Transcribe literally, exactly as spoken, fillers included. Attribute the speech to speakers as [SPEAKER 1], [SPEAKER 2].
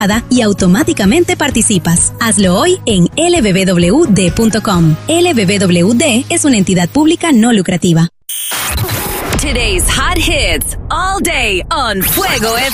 [SPEAKER 1] y automáticamente participas. Hazlo hoy en L B B W D punto com. L B B W D es una entidad pública no lucrativa.
[SPEAKER 2] Today's hot hits all day on Fuego F